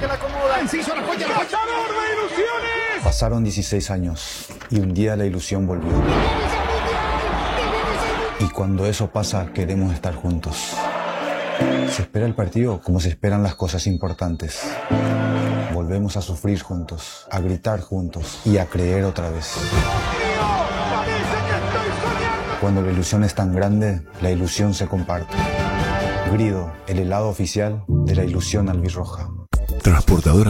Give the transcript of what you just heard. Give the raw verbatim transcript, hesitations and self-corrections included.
que la acomoda. Enciso, la joya, la joya. ¡Cazador de ilusiones! Pasaron dieciséis años y un día la ilusión volvió. Y cuando eso pasa, queremos estar juntos. Se espera el partido como se esperan las cosas importantes. Volvemos a sufrir juntos, a gritar juntos y a creer otra vez. Cuando la ilusión es tan grande, la ilusión se comparte. Grido, el helado oficial de la ilusión albirroja. Transportadora